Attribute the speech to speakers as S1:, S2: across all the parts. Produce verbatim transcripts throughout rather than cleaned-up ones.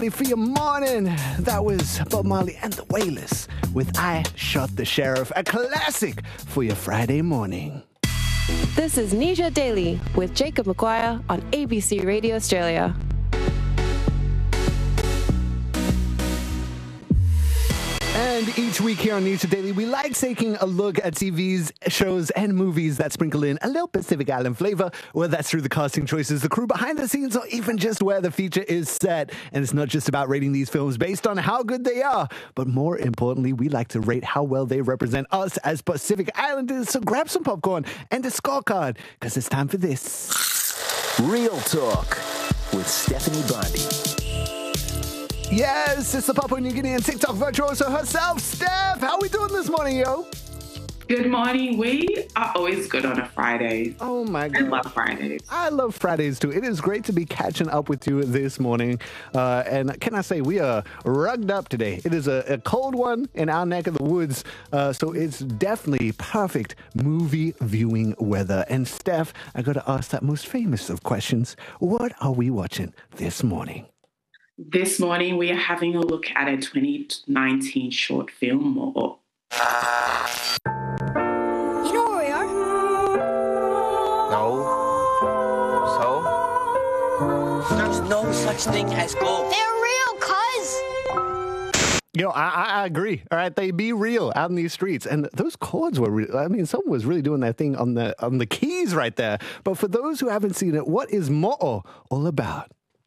S1: For your morning, that was Bob Marley and the Wailers with I Shot the Sheriff, a classic for your Friday morning.
S2: This is Nisha Daily with Jacob McGuire on A B C Radio Australia.
S1: And each week here on Nisha Daily, we like taking a look at T V's, shows, and movies that sprinkle in a little Pacific Island flavor, whether that's through the casting choices, the crew behind the scenes, or even just where the feature is set. And it's not just about rating these films based on how good they are, but more importantly, we like to rate how well they represent us as Pacific Islanders. So grab some popcorn and a scorecard, because it's time for this.
S3: Real Talk with Stephanie Bondi.
S1: Yes, it's the Papua New Guinean TikTok virtuoso herself, Steph. How are we doing this morning, yo?
S4: Good morning. We are always good on a Friday.
S1: Oh, my God.
S4: I love Fridays.
S1: I love Fridays, too. It is great to be catching up with you this morning. Uh, and can I say, we are rugged up today. It is a, a cold one in our neck of the woods. Uh, so it's definitely perfect movie viewing weather. And Steph, I got to ask that most famous of questions. What are we watching this morning?
S4: This morning, we are having a look at a twenty nineteen short film. Or...
S5: You know where we are?
S6: No. So? There's no such thing as gold.
S5: They're real, cuz.
S1: You know, I, I agree. All right, they be real out in these streets, and those chords were. Re- I mean, someone was really doing that thing on the on the keys right there. But for those who haven't seen it, what is Mo'o all about?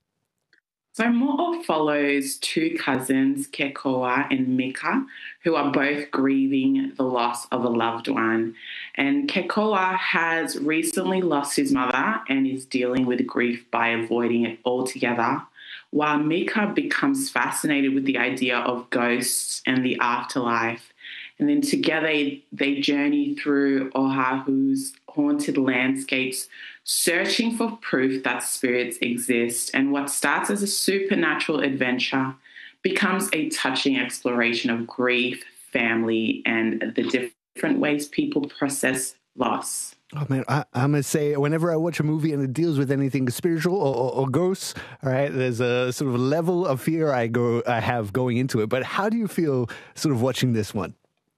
S4: So Mo'o follows two cousins, Kekoa and Mika, who are both grieving the loss of a loved one. And Kekoa has recently lost his mother and is dealing with grief by avoiding it altogether, while Mika becomes fascinated with the idea of ghosts and the afterlife. And then together they journey through Oahu's haunted landscapes, searching for proof that spirits exist. And what starts as a supernatural adventure becomes a touching exploration of grief, family, and the different ways people process loss.
S1: Oh, man, I, I'm going to say whenever I watch a movie and it deals with anything spiritual or, or, or ghosts, all right, there's a sort of level of fear I go I have going into it. But how do you feel sort of watching this one?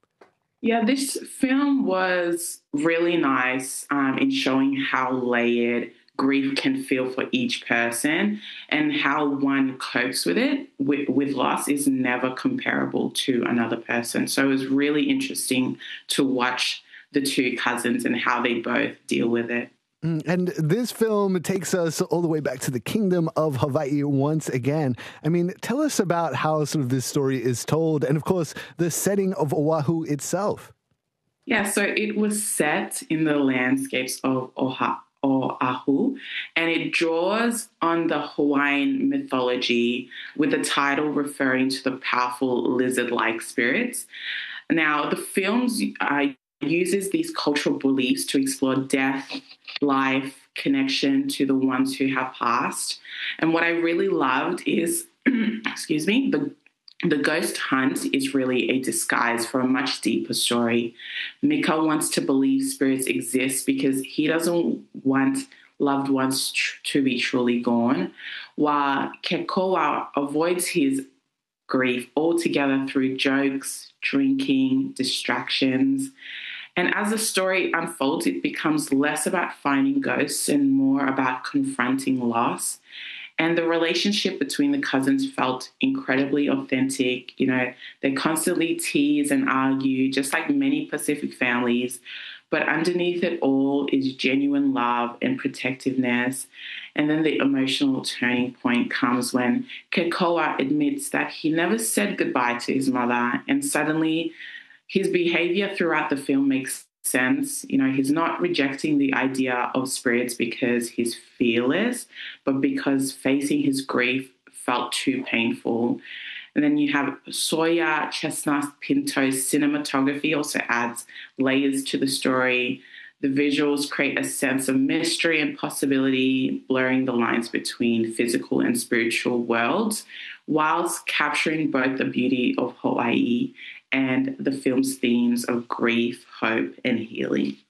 S4: Yeah, this film was really nice um, in showing how layered grief can feel for each person and how one copes with it with, with loss is never comparable to another person. So it was really interesting to watch the two cousins and how they both deal with it.
S1: And this film takes us all the way back to the Kingdom of Hawaii once again. I mean, tell us about how sort of this story is told and, of course, the setting of Oahu itself.
S4: Yeah, so it was set in the landscapes of Oahu. Oahu, and it draws on the Hawaiian mythology with the title referring to the powerful lizard-like spirits. Now, the films uh, uses these cultural beliefs to explore death, life, connection to the ones who have passed. And what I really loved is, excuse me, the The ghost hunt is really a disguise for a much deeper story. Mika wants to believe spirits exist because he doesn't want loved ones tr- to be truly gone, while Kekoa avoids his grief altogether through jokes, drinking, distractions. And as the story unfolds, it becomes less about finding ghosts and more about confronting loss. And the relationship between the cousins felt incredibly authentic. You know, they constantly tease and argue, just like many Pacific families. But underneath it all is genuine love and protectiveness. And then the emotional turning point comes when Kekoa admits that he never said goodbye to his mother. And suddenly his behavior throughout the film makes sense. You know, he's not rejecting the idea of spirits because he's fearless, but because facing his grief felt too painful. And then you have Soya Chestnut Pinto's cinematography also adds layers to the story. The visuals create a sense of mystery and possibility, blurring the lines between physical and spiritual worlds, whilst capturing both the beauty of Hawaii and the film's themes of grief, hope, and healing.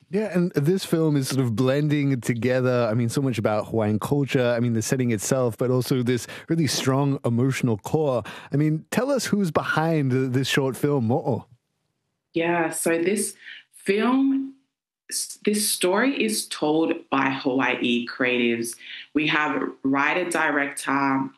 S1: Yeah, and this film is sort of blending together, I mean, so much about Hawaiian culture, I mean, the setting itself, but also this really strong emotional core. I mean, tell us who's behind this short film, Mo'o.
S4: Yeah, so this film, this story is told by Hawaii creatives. We have writer-director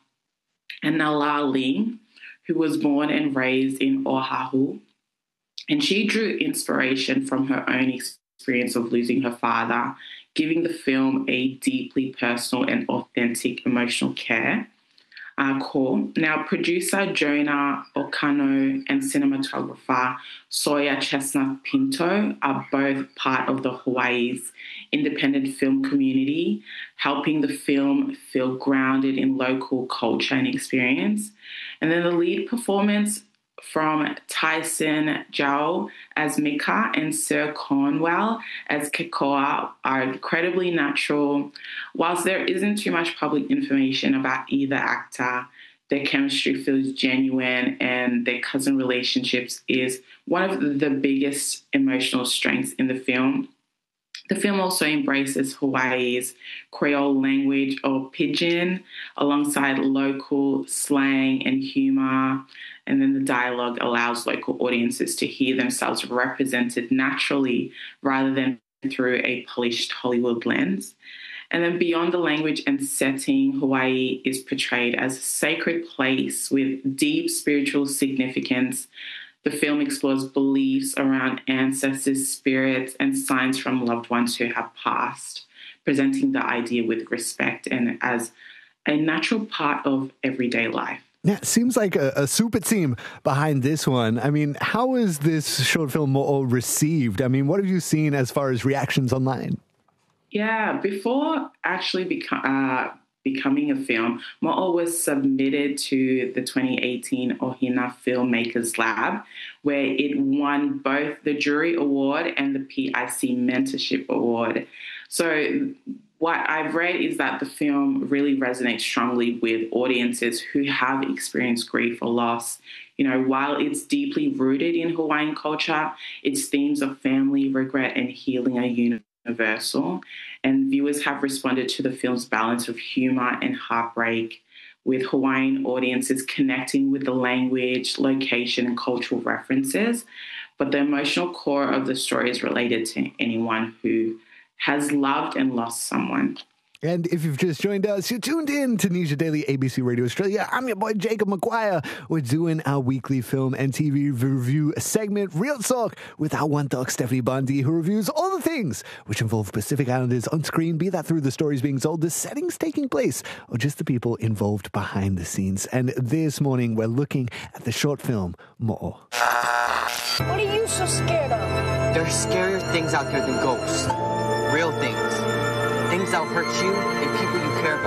S4: Anala Ling, who was born and raised in Oahu, and she drew inspiration from her own experience experience of losing her father, giving the film a deeply personal and authentic emotional care uh, core. Now, producer Jonah Okano and cinematographer Sawyer Chestnut Pinto are both part of the Hawaii's independent film community, helping the film feel grounded in local culture and experience. And then the lead performance from Tyson Zhao as Mika and Sir Cornwell as Kekoa are incredibly natural. Whilst there isn't too much public information about either actor, their chemistry feels genuine and their cousin relationships is one of the biggest emotional strengths in the film. The film also embraces Hawaii's Creole language or pidgin alongside local slang and humor. And then the dialogue allows local audiences to hear themselves represented naturally rather than through a polished Hollywood lens. And then beyond the language and setting, Hawaii is portrayed as a sacred place with deep spiritual significance. The film explores beliefs around ancestors, spirits, and signs from loved ones who have passed, presenting the idea with respect and as a natural part of everyday life.
S1: Yeah, it seems like a, a super team behind this one. I mean, how is this short film Mo'o received? I mean, what have you seen as far as reactions online?
S4: Yeah, before actually beco- uh, becoming a film, Mo'o was submitted to the twenty eighteen Ohina Filmmakers Lab, where it won both the Jury Award and the P I C Mentorship Award. So what I've read is that the film really resonates strongly with audiences who have experienced grief or loss. You know, while it's deeply rooted in Hawaiian culture, its themes of family, regret, and healing are universal. And viewers have responded to the film's balance of humor and heartbreak, with Hawaiian audiences connecting with the language, location, and cultural references. But the emotional core of the story is related to anyone who has loved and lost someone.
S1: And if you've just joined us, you're tuned in to Nisha Daily, A B C Radio Australia. I'm your boy, Jacob McGuire. We're doing our weekly film and T V review segment, Real Talk, with our one dog, Stephanie Bondi, who reviews all the things which involve Pacific Islanders on screen, be that through the stories being told, the settings taking place, or just the people involved behind the scenes. And this morning, we're looking at the short film, Mo'o.
S5: What are you so scared of?
S6: There's scarier things out there than ghosts. Real things. Things that'll hurt you and people you care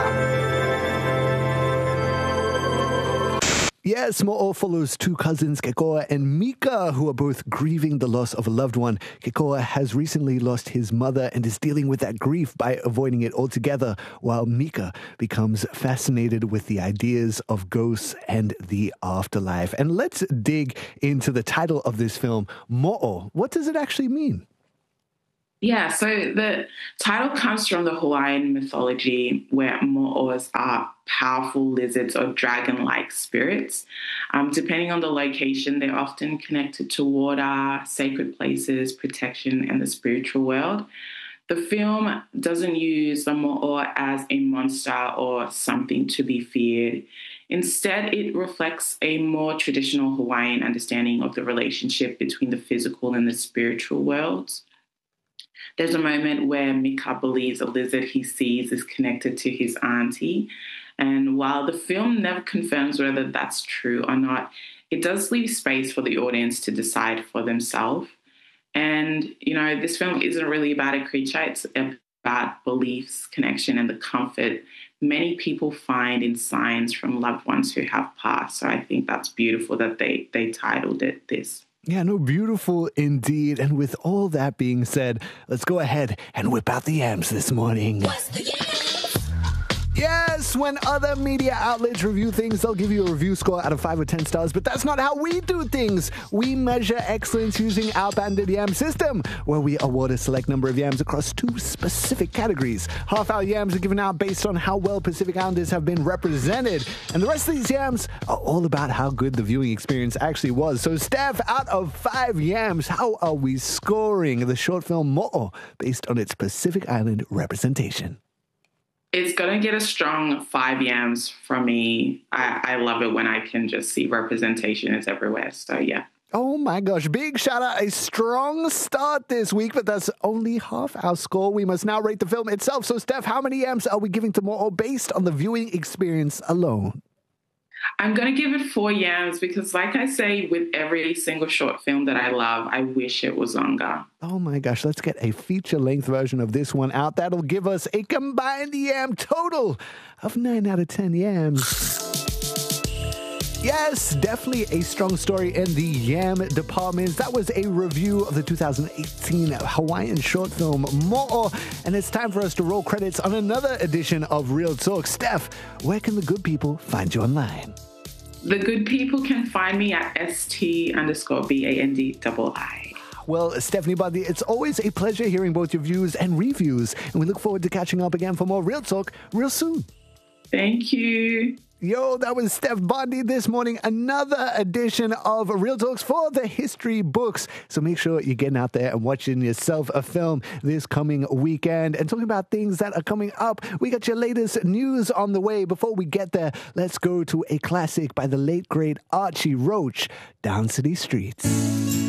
S6: about.
S1: Yes, Mo'o follows two cousins, Kekoa and Mika, who are both grieving the loss of a loved one. Kekoa has recently lost his mother and is dealing with that grief by avoiding it altogether, while Mika becomes fascinated with the ideas of ghosts and the afterlife. And let's dig into the title of this film, Mo'o. What does it actually mean?
S4: Yeah, so the title comes from the Hawaiian mythology, where mo'os are powerful lizards or dragon-like spirits. Um, depending on the location, they're often connected to water, sacred places, protection, and the spiritual world. The film doesn't use the mo'o as a monster or something to be feared. Instead, it reflects a more traditional Hawaiian understanding of the relationship between the physical and the spiritual worlds. There's a moment where Mika believes a lizard he sees is connected to his auntie. And while the film never confirms whether that's true or not, it does leave space for the audience to decide for themselves. And, you know, this film isn't really about a creature. It's about beliefs, connection, and the comfort many people find in signs from loved ones who have passed. So I think that's beautiful that they, they titled it this.
S1: Yeah, no, beautiful indeed. And with all that being said, let's go ahead and whip out the yams this morning.
S5: What's the yams?
S1: Yes, Yes, when other media outlets review things, they'll give you a review score out of five or ten stars, but that's not how we do things. We measure excellence using our banded yam system, where we award a select number of yams across two specific categories. Half our yams are given out based on how well Pacific Islanders have been represented, and the rest of these yams are all about how good the viewing experience actually was. So, Steph, out of five yams, how are we scoring the short film Mo'o based on its Pacific Island representation?
S4: It's going to get a strong five yams from me. I, I love it when I can just see representation is everywhere. So, yeah.
S1: Oh my gosh, big shout out, a strong start this week, but that's only half our score. We must now rate the film itself. So, Steph, how many yams are we giving to Mo'o based on the viewing experience alone?
S4: I'm going to give it four yams because, like I say, with every single short film that I love, I wish it was longer.
S1: Oh my gosh, let's get a feature-length version of this one out. That'll give us a combined yam total of nine out of ten yams. Yes, definitely a strong story in the yam department. That was a review of the two thousand eighteen Hawaiian short film Mo'o, and it's time for us to roll credits on another edition of Real Talk. Steph, where can the good people find you online?
S4: The good people can find me at st underscore B A N D double I.
S1: Well, Stephanie Bundy, it's always a pleasure hearing both your views and reviews, and we look forward to catching up again for more Real Talk real soon.
S4: Thank you.
S1: Yo, that was Steph Bondi this morning. Another edition of Real Talks for the history books. So make sure you're getting out there and watching yourself a film this coming weekend. And talking about things that are coming up, we got your latest news on the way. Before we get there, let's go to a classic by the late, great Archie Roach, Down City Streets.